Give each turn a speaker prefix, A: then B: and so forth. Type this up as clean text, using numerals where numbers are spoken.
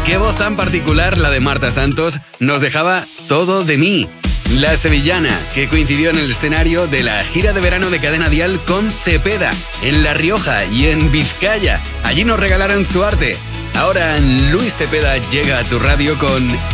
A: qué voz tan particular la de Marta Santos nos dejaba Todo de mí. La sevillana, que coincidió en el escenario de la gira de verano de Cadena Dial con Cepeda, en La Rioja y en Vizcaya. Allí nos regalaron su arte. Ahora Luis Cepeda llega a tu radio con